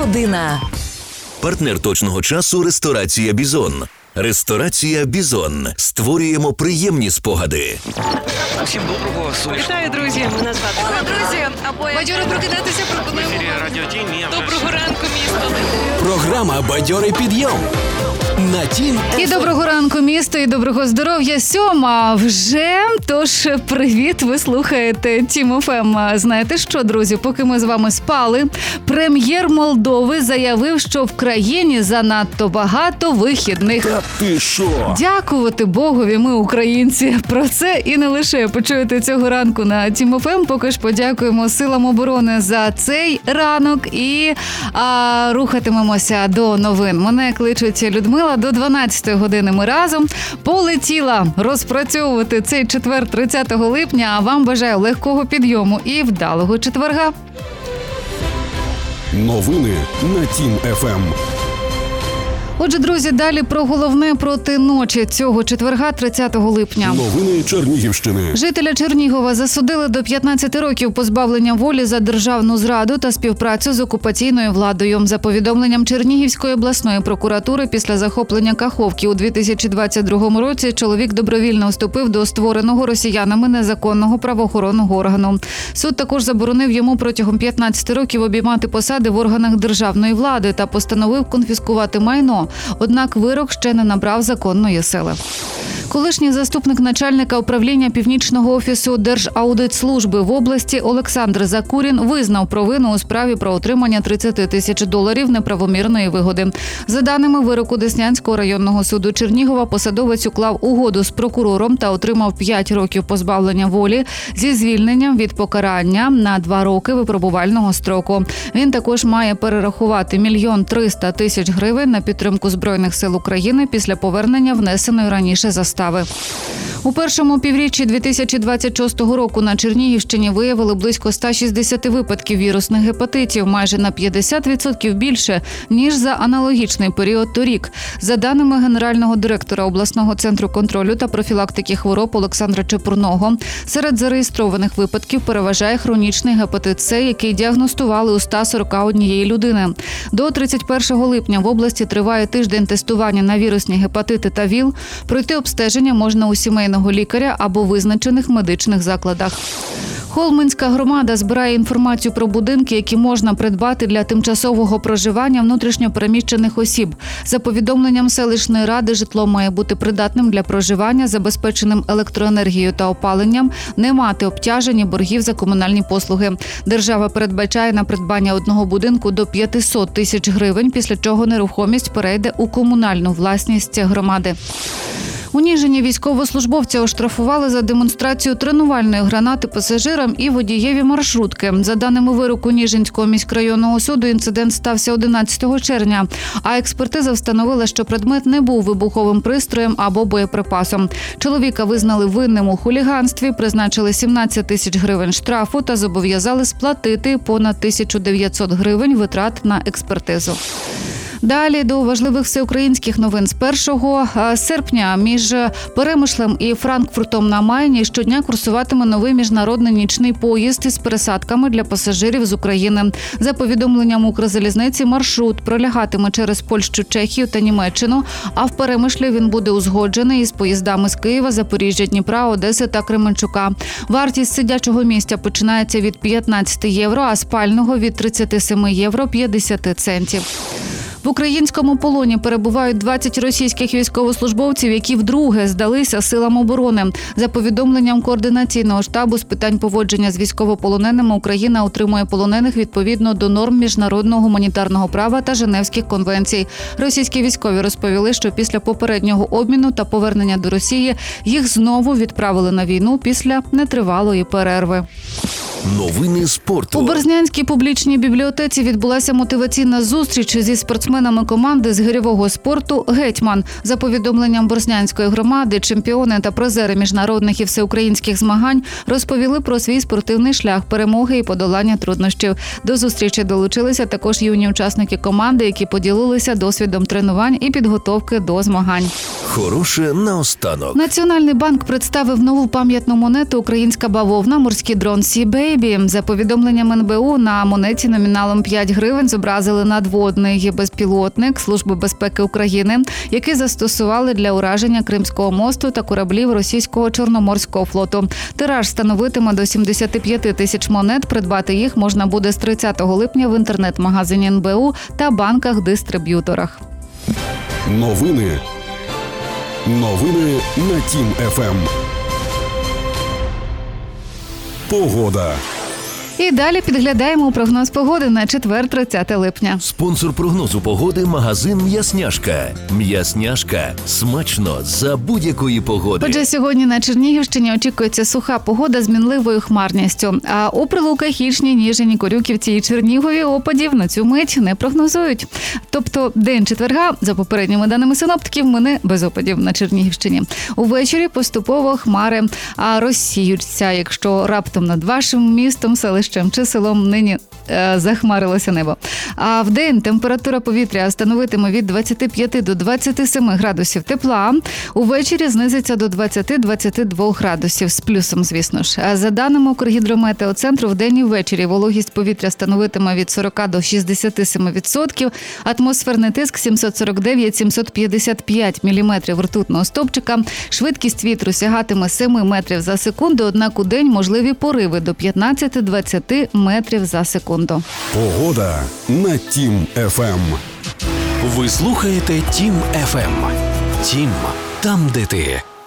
година. Партнер точного часу – ресторація «Бізон». Ресторація «Бізон». Створюємо приємні спогади. Усім доброго сонячного. Вітаю, друзі. Мене звати. Друзі, бадьоро прокидатися пропонуємо. Радіо Тім. Доброго ранку, місто. Програма «Бадьорий підйом» на Тім. І доброго ранку, місто, і доброго здоров'я. 7:00 вже, тож привіт, ви слухаєте Тім ФМ. Знаєте що, друзі, поки ми з вами спали, прем'єр Молдови заявив, що в країні занадто багато вихідних. Та ти що? Дякувати Богові, ми українці. Про це і не лише почуєте цього ранку на Тім ФМ. Поки ж подякуємо силам оборони за цей ранок і рухатимемося до новин. Мене кличуть Людмила. До 12 години ми разом полетіла розпрацьовувати цей четвер 30 липня. А вам бажаю легкого підйому і вдалого четверга. Новини на Тім ФМ. Отже, друзі, далі про головне проти ночі цього четверга 30 липня. Новини Чернігівщини. Жителя Чернігова засудили до 15 років позбавлення волі за державну зраду та співпрацю з окупаційною владою. За повідомленням Чернігівської обласної прокуратури, після захоплення Каховки у 2022 році чоловік добровільно вступив до створеного росіянами незаконного правоохоронного органу. Суд також заборонив йому протягом 15 років обіймати посади в органах державної влади та постановив конфіскувати майно. Однак вирок ще не набрав законної сили. Колишній заступник начальника управління Північного офісу Держаудитслужби в області Олександр Закурін визнав провину у справі про отримання $30 тисяч неправомірної вигоди. За даними вироку Деснянського районного суду Чернігова, посадовець уклав угоду з прокурором та отримав 5 років позбавлення волі зі звільненням від покарання на 2 роки випробувального строку. Він також має перерахувати $1 300 000 на підтримку Збройних сил України після повернення внесеної раніше застави. У першому півріччі 2026 року на Чернігівщині виявили близько 160 випадків вірусних гепатитів, майже на 50% більше, ніж за аналогічний період торік. За даними генерального директора обласного центру контролю та профілактики хвороб Олександра Чепурного, серед зареєстрованих випадків переважає хронічний гепатит С, який діагностували у 141 людини. До 31 липня в області триває тиждень тестування на вірусні гепатити та ВІЛ. Пройти обстеження можна у сімейного лікаря або визначених медичних закладах. Холминська громада збирає інформацію про будинки, які можна придбати для тимчасового проживання внутрішньопереміщених осіб. За повідомленням селищної ради, житло має бути придатним для проживання, забезпеченим електроенергією та опаленням, не мати обтяжень і боргів за комунальні послуги. Держава передбачає на придбання одного будинку до $500 тисяч, після чого нерухомість перейде у комунальну власність громади. У Ніжині військовослужбовця оштрафували за демонстрацію тренувальної гранати пасажирам і водієві маршрутки. За даними вироку Ніжинського міськрайонного суду, інцидент стався 11 червня, а експертиза встановила, що предмет не був вибуховим пристроєм або боєприпасом. Чоловіка визнали винним у хуліганстві, призначили $17 тисяч штрафу та зобов'язали сплатити понад $1900 витрат на експертизу. Далі до важливих всеукраїнських новин. З 1 серпня між Перемишлем і Франкфуртом на Майні щодня курсуватиме новий міжнародний нічний поїзд із пересадками для пасажирів з України. За повідомленням Укрзалізниці, маршрут пролягатиме через Польщу, Чехію та Німеччину, а в Перемишлі він буде узгоджений із поїздами з Києва, Запоріжжя, Дніпра, Одеси та Кременчука. Вартість сидячого місця починається від €15, а спального – від €37,50. В українському полоні перебувають 20 російських військовослужбовців, які вдруге здалися силам оборони. За повідомленням Координаційного штабу з питань поводження з військовополоненими, Україна утримує полонених відповідно до норм міжнародного гуманітарного права та Женевських конвенцій. Російські військові розповіли, що після попереднього обміну та повернення до Росії їх знову відправили на війну після нетривалої перерви. Новини спорту. У Березнянській публічній бібліотеці відбулася мотиваційна зустріч зі спортсменами спортсменами команди з гирьового спорту «Гетьман». За повідомленням Борзнянської громади, чемпіони та призери міжнародних і всеукраїнських змагань розповіли про свій спортивний шлях перемоги і подолання труднощів. До зустрічі долучилися також юні учасники команди, які поділилися досвідом тренувань і підготовки до змагань. Хороше наостанок. Національний банк представив нову пам'ятну монету «Українська бавовна. Морський дрон Сі Бейбі». За повідомленням НБУ, на монеті номіналом 5 гривень зобразили надводний безпілотник Служби безпеки України, який застосували для ураження Кримського мосту та кораблів російського Чорноморського флоту. Тираж становитиме до 75 тисяч монет. Придбати їх можна буде з 30 липня в інтернет-магазині НБУ та банках-дистриб'юторах. Новини на Тім ФМ. Погода. І далі підглядаємо прогноз погоди на четвер, 30 липня. Спонсор прогнозу погоди – магазин «М'ясняшка». «М'ясняшка» – смачно за будь-якої погоди. Отже, сьогодні на Чернігівщині очікується суха погода з мінливою хмарністю. А у Прилуках, Ічні, Ніжині, Корюківці і Чернігові опадів на цю мить не прогнозують. Тобто день четверга, за попередніми даними синоптиків, мине без опадів на Чернігівщині. Увечері поступово хмари розсіються, якщо раптом над вашим містом, селищем чи селом нині захмарилося небо. А вдень температура повітря становитиме від 25 до 27 градусів тепла. Увечері знизиться до 20-22 градусів з плюсом, звісно ж. А за даними Укргідрометеоцентру, вдень і ввечері вологість повітря становитиме від 40 до 67%, атмосферний тиск 749-755 міліметрів ртутного стовпчика, швидкість вітру сягатиме 7 метрів за секунду, однак у день можливі пориви до 15-20 метрів за секунду. Погода на Тім ФМ. Ви слухаєте Тім ФМ. Тім, там, де ти.